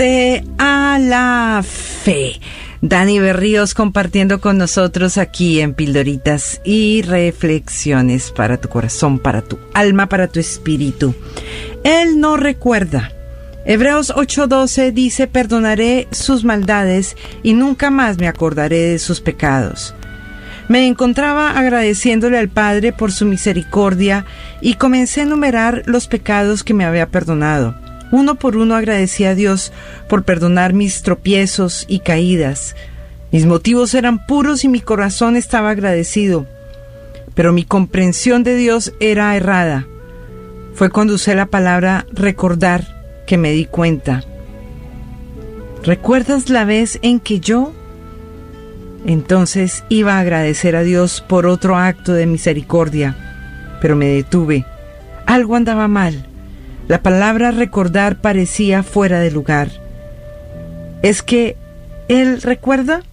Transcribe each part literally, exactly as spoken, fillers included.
A la fe. Dani Berríos compartiendo con nosotros aquí en Pildoritas y Reflexiones para tu corazón, para tu alma, para tu espíritu. Él no recuerda. Hebreos ocho doce dice: perdonaré sus maldades y nunca más me acordaré de sus pecados. Me encontraba agradeciéndole al Padre por su misericordia y comencé a enumerar los pecados que me había perdonado. Uno por uno agradecí a Dios por perdonar mis tropiezos y caídas. Mis motivos eran puros y mi corazón estaba agradecido, pero mi comprensión de Dios era errada. Fue cuando usé la palabra recordar que me di cuenta. ¿Recuerdas la vez en que yo? Entonces iba a agradecer a Dios por otro acto de misericordia, pero me detuve. Algo andaba mal. La palabra recordar parecía fuera de lugar. ¿Es que Él recuerda?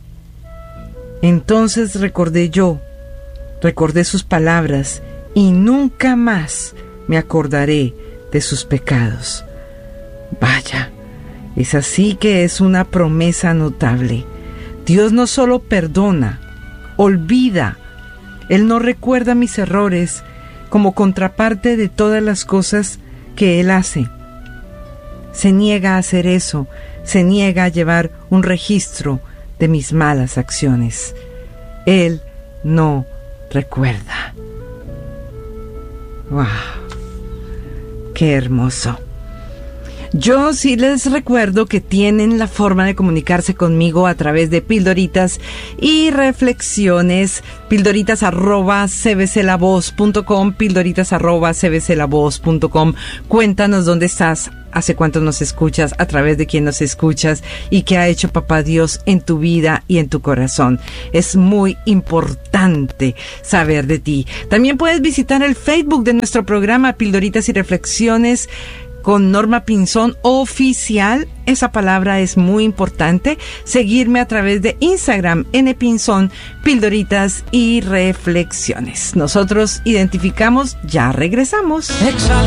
Entonces recordé yo, recordé sus palabras y nunca más me acordaré de sus pecados. Vaya, es así que es una promesa notable. Dios no solo perdona, olvida. Él no recuerda mis errores como contraparte de todas las cosas que Él hace. Se niega a hacer eso, se niega a llevar un registro de mis malas acciones. Él no recuerda. ¡Wow! ¡Qué hermoso! Yo sí les recuerdo que tienen la forma de comunicarse conmigo a través de Pildoritas y Reflexiones, pildoritas arroba c b c la voz punto com, pildoritas arroba c b c la voz punto com. Cuéntanos dónde estás, hace cuánto nos escuchas, a través de quién nos escuchas y qué ha hecho Papá Dios en tu vida y en tu corazón. Es muy importante saber de ti. También puedes visitar el Facebook de nuestro programa Pildoritas y Reflexiones con Norma Pinzón Oficial. Esa palabra es muy importante. Seguirme a través de Instagram, N Pinzón, Pildoritas y Reflexiones. Nosotros identificamos, ya regresamos. Exhala.